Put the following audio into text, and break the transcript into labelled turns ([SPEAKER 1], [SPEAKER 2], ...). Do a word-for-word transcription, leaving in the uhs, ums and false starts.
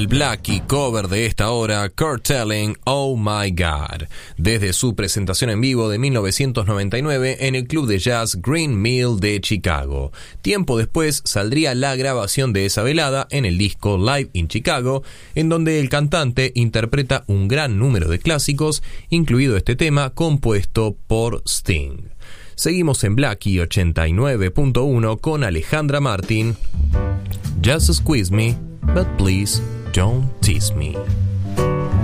[SPEAKER 1] Blackie cover de esta hora, Kurt Elling, Oh My God, desde su presentación en vivo de mil novecientos noventa y nueve en el club de jazz Green Mill de Chicago. Tiempo después saldría la grabación de esa velada en el disco Live in Chicago, en donde el cantante interpreta un gran número de clásicos, incluido este tema compuesto por Sting. Seguimos en Blackie ochenta y nueve punto uno con Alejandra Martín, Just Squeeze Me, but please don't tease me.